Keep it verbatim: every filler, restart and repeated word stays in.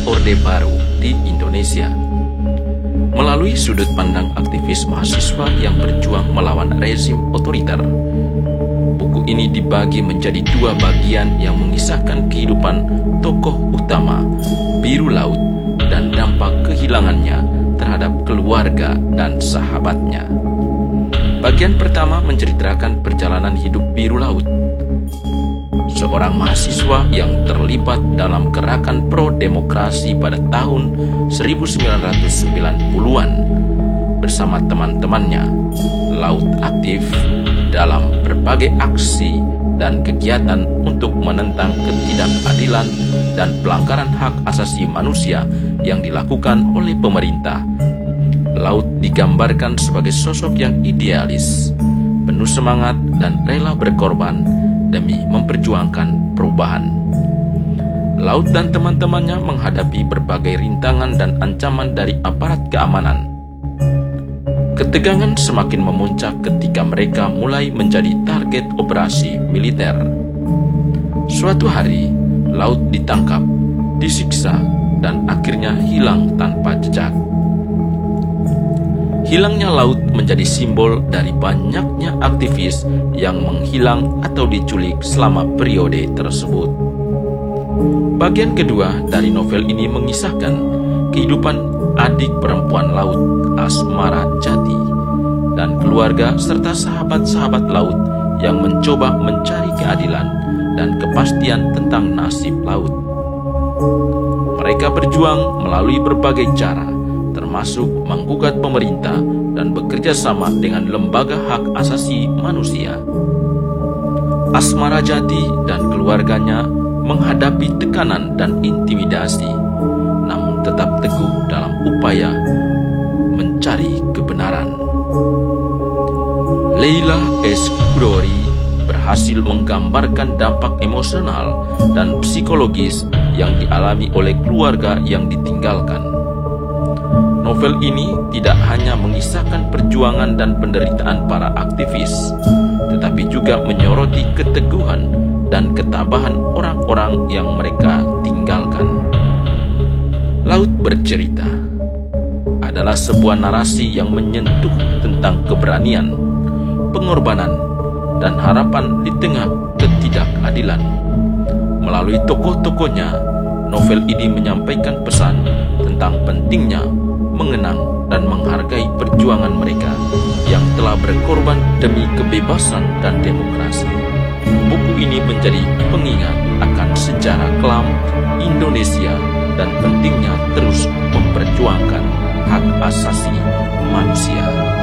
Orde Baru di Indonesia. Melalui sudut pandang aktivis mahasiswa yang berjuang melawan rezim otoriter, buku ini dibagi menjadi dua bagian yang mengisahkan kehidupan tokoh utama Biru Laut dan dampak kehilangannya terhadap keluarga dan sahabatnya. Bagian pertama menceritakan perjalanan hidup Biru Laut, seorang mahasiswa yang terlibat dalam gerakan pro-demokrasi pada tahun seribu sembilan ratus sembilan puluhan bersama teman-temannya. Laut aktif dalam berbagai aksi dan kegiatan untuk menentang ketidakadilan dan pelanggaran hak asasi manusia yang dilakukan oleh pemerintah. Laut digambarkan sebagai sosok yang idealis, penuh semangat dan rela berkorban demi memperjuangkan perubahan. Laut dan teman-temannya menghadapi berbagai rintangan dan ancaman dari aparat keamanan. Ketegangan semakin memuncak ketika mereka mulai menjadi target operasi militer. Suatu hari, Laut ditangkap, disiksa, dan akhirnya hilang tanpa jejak. Hilangnya Laut menjadi simbol dari banyaknya aktivis yang menghilang atau diculik selama periode tersebut. Bagian kedua dari novel ini mengisahkan kehidupan adik perempuan Laut, Asmara Jati, dan keluarga serta sahabat-sahabat Laut yang mencoba mencari keadilan dan kepastian tentang nasib Laut. Mereka berjuang melalui berbagai cara, termasuk menggugat pemerintah dan bekerja sama dengan lembaga hak asasi manusia. Asmara Jati dan keluarganya menghadapi tekanan dan intimidasi, namun tetap teguh dalam upaya mencari kebenaran. Leila S. Kudori berhasil menggambarkan dampak emosional dan psikologis yang dialami oleh keluarga yang ditinggalkan. Novel ini tidak hanya mengisahkan perjuangan dan penderitaan para aktivis, tetapi juga menyoroti keteguhan dan ketabahan orang-orang yang mereka tinggalkan. Laut Bercerita adalah sebuah narasi yang menyentuh tentang keberanian, pengorbanan, dan harapan di tengah ketidakadilan. Melalui tokoh-tokohnya, novel ini menyampaikan pesan tentang pentingnya mengenang dan menghargai perjuangan mereka yang telah berkorban demi kebebasan dan demokrasi. Buku ini menjadi pengingat akan sejarah kelam Indonesia dan pentingnya terus memperjuangkan hak asasi manusia.